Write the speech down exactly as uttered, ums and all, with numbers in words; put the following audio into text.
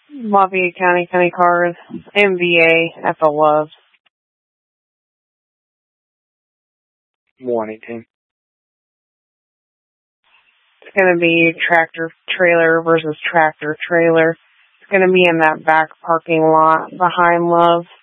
Lafayette County County Cars, M V A at the Love. one eighteen. It's going to be tractor trailer versus tractor trailer. It's going to be in that back parking lot behind Love.